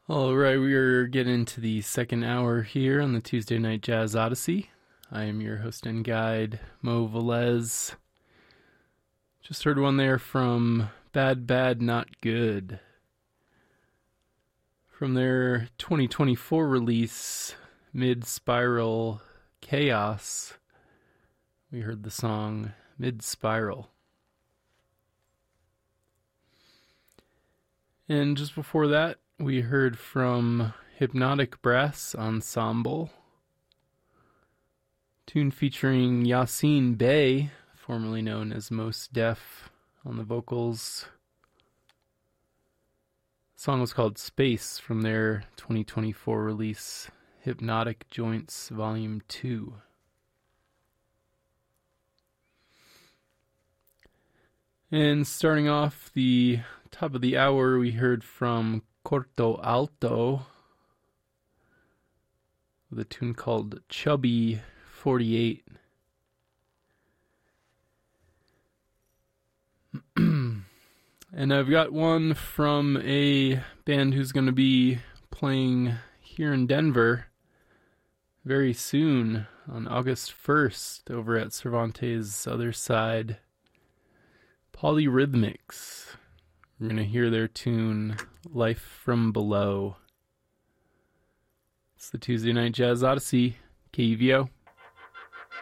All right, we are getting into the second hour here on the Tuesday Night Jazz Odyssey. I am your host and guide, Mo Velez. Just heard one there from Bad Bad Not Good. From their 2024 release, Mid Spiral Chaos, we heard the song Mid Spiral. And just before that, we heard from Hypnotic Brass Ensemble, tune featuring Yasin Bey, formerly known as Mos Def, on the vocals. The song was called Space from their 2024 release, Hypnotic Joints Volume 2. And starting off the top of the hour, we heard from Corto Alto with a tune called Chubby 48. And I've got one from a band who's going to be playing here in Denver very soon on August 1st over at Cervantes' Other Side. Polyrhythmics. We're going to hear their tune, Life from Below. It's the Tuesday Night Jazz Odyssey, KUVO.